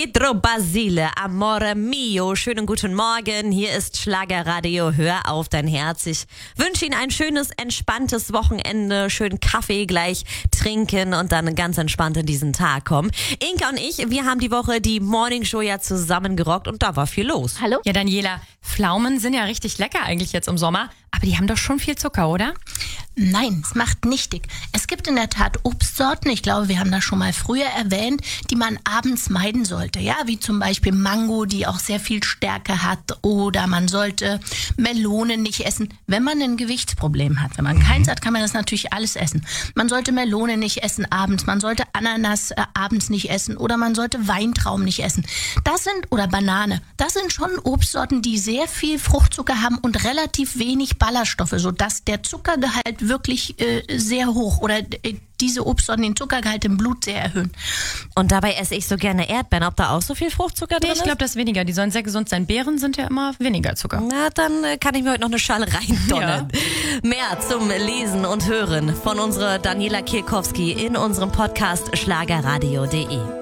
Pietro Basile, Amore Mio, schönen guten Morgen, hier ist Schlagerradio, hör auf dein Herz. Ich wünsche Ihnen ein schönes, entspanntes Wochenende, schönen Kaffee gleich trinken und dann ganz entspannt in diesen Tag kommen. Inka und ich, wir haben die Woche die Morningshow ja zusammen gerockt und da war viel los. Hallo? Ja, Daniela, Pflaumen sind ja richtig lecker eigentlich jetzt im Sommer, aber die haben doch schon viel Zucker, oder? Nein, es macht nicht dick. Es gibt in der Tat Obstsorten, ich glaube, wir haben das schon mal früher erwähnt, die man abends meiden sollte. Ja, wie zum Beispiel Mango, die auch sehr viel Stärke hat. Oder man sollte Melonen nicht essen, wenn man ein Gewichtsproblem hat. Wenn man keins hat, kann man das natürlich alles essen. Man sollte Melone nicht essen abends, man sollte Ananas abends nicht essen oder man sollte Weintrauben nicht essen. Oder Banane. Das sind schon Obstsorten, die sehr viel Fruchtzucker haben und relativ wenig Ballaststoffe, sodass der Zuckergehalt wirklich sehr hoch oder diese Obstsorten den Zuckergehalt im Blut sehr erhöhen. Und dabei esse ich so gerne Erdbeeren. Ob da auch so viel Fruchtzucker drin ist? Ich glaube, das ist weniger. Die sollen sehr gesund sein. Beeren sind ja immer weniger Zucker. Na, dann kann ich mir heute noch eine Schale reindonnern. Ja. Mehr zum Lesen und Hören von unserer Daniela Kirkowski in unserem Podcast schlagerradio.de.